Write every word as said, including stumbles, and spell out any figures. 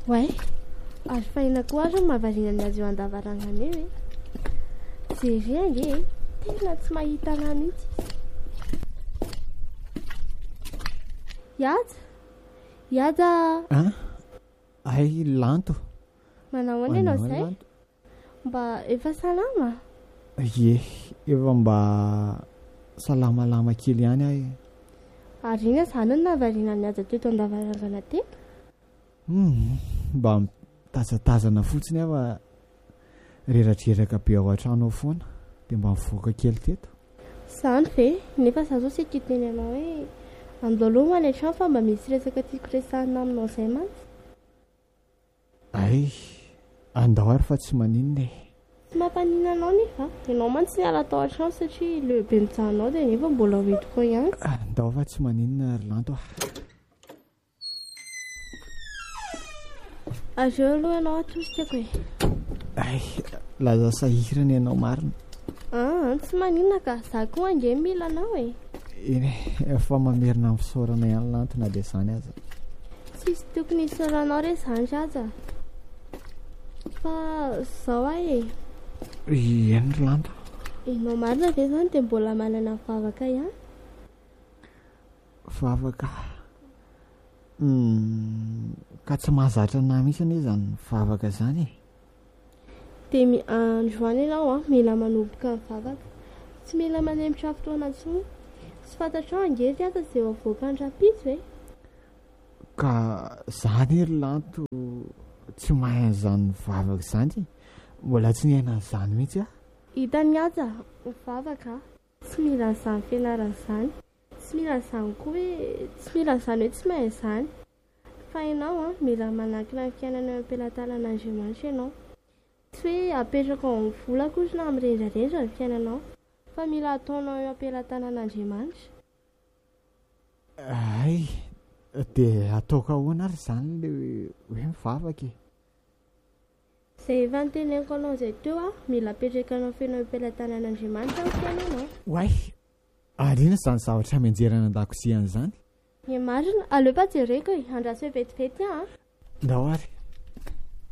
Way, ary fahina koa ary mahavariana ny azy eo an-davarangana eo e. Jery ange e, tena tsy mahita anahy mihitsy. Iada, Iada. Ah, ay Lanto. Manao ahoana ianao izay? Mba efa salama? Ye, efa mba salamalama kely ihany ahy. Ary ina izany no nahavariana ny azy teto an-davarangana teto? Hmm, mba mitazatazana fotsiny aho reratreraka be ao an-trano ao foana dia mba mivoaka kely teto. Izany ve? Nefa izaho izao sy kiteny anao hoe andao aloha ho any an-trano fa mba misy resaka tiako resahana aminao izay mantsy. Ay, andao ary fa tsy maninona e. Tsy mampanina anao nefa, ianao mantsy ny ala tao an-trano satria lehibe mijanonao dia nefa mbola hoentiko ihany. Andao fa tsy maninona ary Lanto ah. Azeo aloha ianao atositako e. Ay, laza sahirana ianao marina. Ah, tsy maninona ka, izaho koa ange mila anao e. Eny efa mamerina amin'ny fisaorana ihany Lanto na dia izany aza. Tsisy tokony hisaoranao re izany aza. Fa izao ahy e. Eny ry Lanto. Ianao marina ve izany dia mbola manana vavaka ihany? Vavaka? Hmm, ka tsy mahazatra anahy mihitsy anie izany vavaka izany e. Dia mi- androany ianao a, mila manomboka ny vavaka. Tsy mila manembotra fotoana intsony. Tsy fantatrao angery aza izay avoaka ny rapitso e. Ka izany ry Lanto tsy mahay an'izany vavaka izany, mbola tsy niaina an'izany mihitsy aho. Hitany aza ny vavaka, tsy mila an'izany fianarana izany. Tsy mila an'izany koa hoe tsy mila an'izany hoe tsy mahay izany. Fa ianao a, mila manankina ny fiainana eo am-pelatanan'Andriamanitra ianao. Tsy hoe apetraka ao amin'ny vola kosa na amin'ny rendrarendra ny fiainanao, fa mila ataonao eo am-pelatanan'Andriamanitra. Ay, dia ataoko ahoana ary izany ilay hoe mivavaka e. Izay efa noteneniko anao izay teo a, mila apetrakanao feno eo am-pelatanan'Andriamanitra ny fiainanao. Way, ary inona izany zavatra menjerana an-dakozia an'izany? Ny marina, aleo pa jereko e, andraso hoe vetivety aho a. Ndao ary.